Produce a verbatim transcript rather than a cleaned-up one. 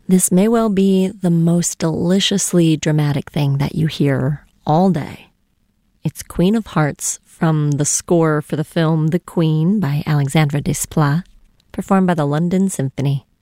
This may well be the most deliciously dramatic thing that you hear all day. It's Queen of Hearts from the score for the film The Queen by Alexandre Desplat, performed by the London Symphony.